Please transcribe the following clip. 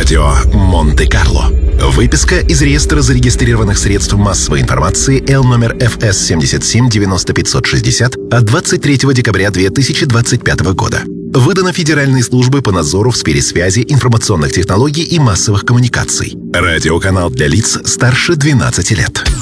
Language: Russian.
Радио Монте-Карло. Выписка из реестра зарегистрированных средств массовой информации Л номер ФС 77 90 560 от 23 декабря 2025 года. Выдано Федеральной службой по надзору в сфере связи, информационных технологий и массовых коммуникаций. Радиоканал для лиц старше 12 лет.